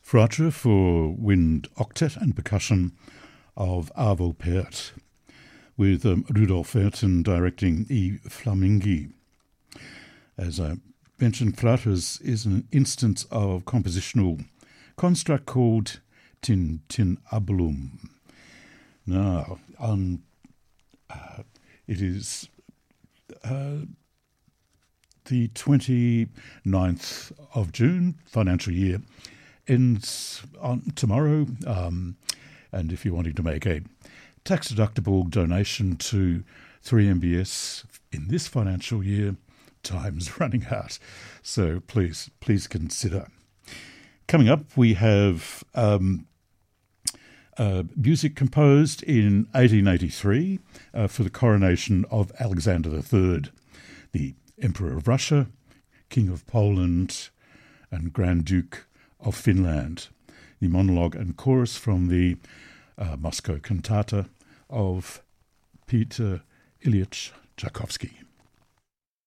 Fratre for wind octet and percussion of Arvo Pärt, with Rudolf Ayrton directing I Flamingi. As I mentioned, Fratre is an instance of compositional construct called tintinnabulum. Now, it is the 29th of June, financial year, ends on tomorrow, and if you're wanting to make a tax-deductible donation to 3MBS in this financial year, time's running out, so please consider. Coming up, we have music composed in 1883 for the coronation of Alexander III, the Emperor of Russia, King of Poland, and Grand Duke of Finland. The monologue and chorus from the Moscow cantata of Peter Ilyich Tchaikovsky.